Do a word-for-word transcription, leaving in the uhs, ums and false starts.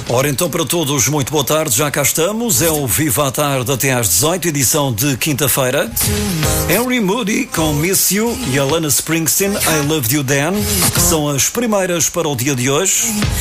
Ora então, para todos, muito boa tarde, já cá estamos, é o Viva à Tarde até às dezoito, edição de quinta-feira. Henry Moody com Miss You e Alana Springsteen, I Loved You Then, são as primeiras para o dia de hoje.